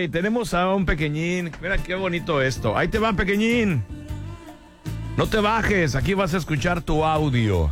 tenemos a un pequeñín. Mira qué bonito esto. Ahí te va, pequeñín. No te bajes, aquí vas a escuchar tu audio.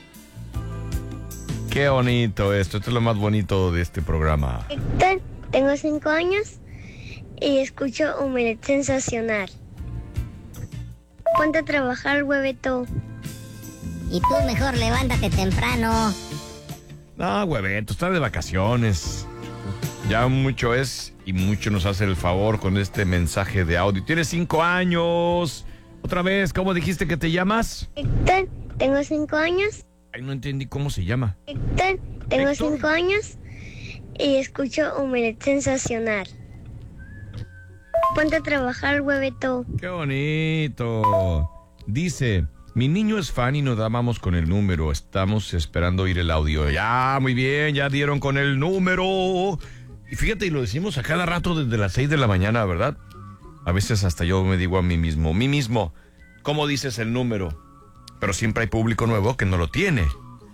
Qué bonito esto es lo más bonito de este programa. Héctor, tengo 5 años y escucho Omelette Sensacional. Ponte a trabajar, hueveto. Y tú mejor levántate temprano. No, hueveto, está de vacaciones. Ya mucho es y mucho nos hace el favor con este mensaje de audio. Tienes 5 años. Otra vez, ¿cómo dijiste que te llamas? Héctor, tengo 5 años. Ay, no entendí cómo se llama. Héctor, tengo 5 años y escucho Omelette Sensacional. Ponte a trabajar, hueveto. Qué bonito. Dice, mi niño es fan y nos dábamos con el número. Estamos esperando oír el audio. Ya, muy bien, ya dieron con el número. Y fíjate, y lo decimos a cada rato desde las 6 de la mañana, ¿verdad? A veces hasta yo me digo a mí mismo, ¿cómo dices el número? Pero siempre hay público nuevo que no lo tiene.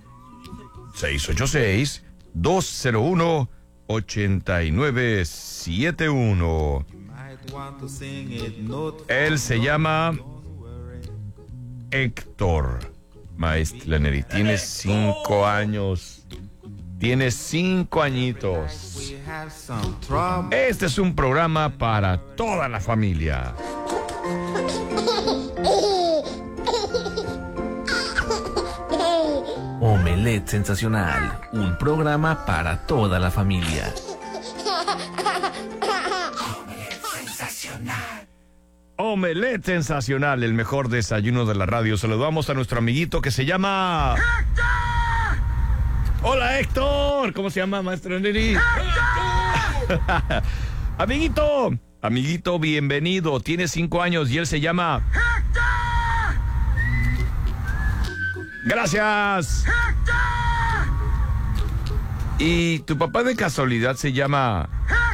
686-201-8971. Él se llama Héctor Maestlaneri. Tiene 5 años. Tiene 5 añitos. Este es un programa para toda la familia. Omelette Sensacional, un programa para toda la familia. Omelette Sensacional, el mejor desayuno de la radio. Saludamos a nuestro amiguito que se llama... ¡Héctor! Hola, Héctor. ¿Cómo se llama, maestro Neri? ¡Héctor! Amiguito, bienvenido. Tiene 5 años y él se llama... ¡Héctor! Gracias. ¡Héctor! ¿Y tu papá de casualidad se llama...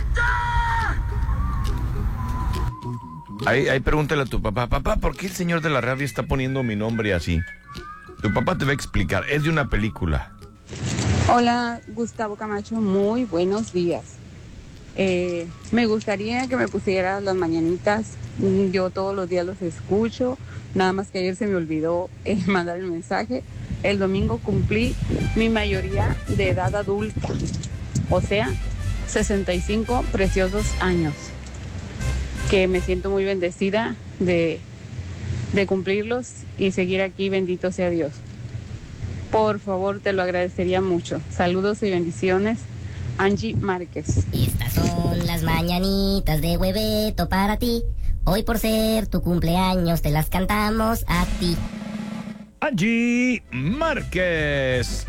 Ahí pregúntale a tu papá, ¿por qué el señor de la radio está poniendo mi nombre así? Tu papá te va a explicar, es de una película. Hola, Gustavo Camacho, muy buenos días. Me gustaría que me pusieras las mañanitas, yo todos los días los escucho, nada más que ayer se me olvidó mandar el mensaje. El domingo cumplí mi mayoría de edad adulta, o sea, 65 preciosos años. Que me siento muy bendecida de cumplirlos y seguir aquí, bendito sea Dios. Por favor, te lo agradecería mucho. Saludos y bendiciones, Angie Márquez. Estas son las mañanitas de hueveto para ti. Hoy por ser tu cumpleaños te las cantamos a ti. Angie Márquez,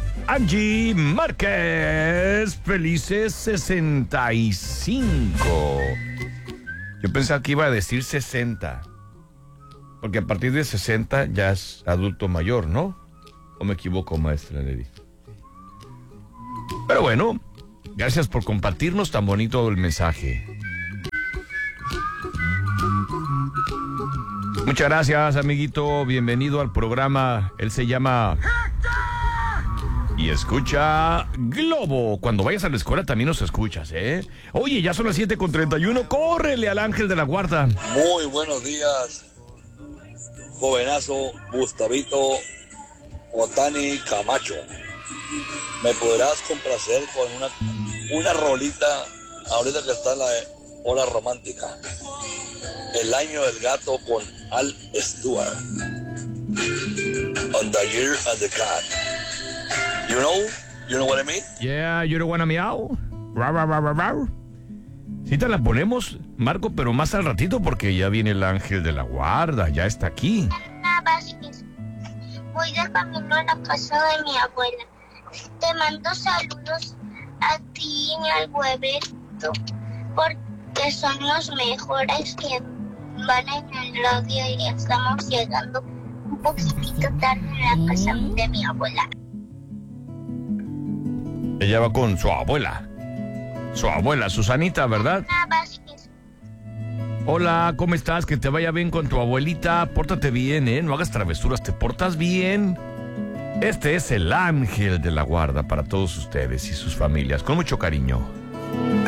felices 65. Yo pensaba que iba a decir 60. Porque a partir de 60 ya es adulto mayor, ¿no? ¿O me equivoco, maestra Lady? Pero bueno, gracias por compartirnos tan bonito el mensaje. Muchas gracias, amiguito. Bienvenido al programa. Él se llama... Y escucha Globo. Cuando vayas a la escuela también nos escuchas, ¿eh? Oye, ya son las 7:31. ¡Córrele al ángel de la guarda! Muy buenos días, jovenazo Gustavito Otani Camacho. ¿Me podrás complacer con una rolita ahorita que está la hora romántica? El año del gato con Al Stewart. On the Year of the Cat. You know what I mean? Yeah, you don't wanna meow. Sí te la ponemos, Marco, pero más al ratito porque ya viene el ángel de la guarda, ya está aquí. Ana Vázquez, voy de camino a la casa de mi abuela. Te mando saludos a ti y al hueveto, porque son los mejores que van en el radio y estamos llegando un poquitito tarde a la casa de mi abuela. Ella va con su abuela, Susanita, ¿verdad? Ana Vázquez. Hola, ¿cómo estás? Que te vaya bien con tu abuelita. Pórtate bien, ¿eh? No hagas travesuras, ¿te portas bien? Este es el ángel de la guarda para todos ustedes y sus familias, con mucho cariño.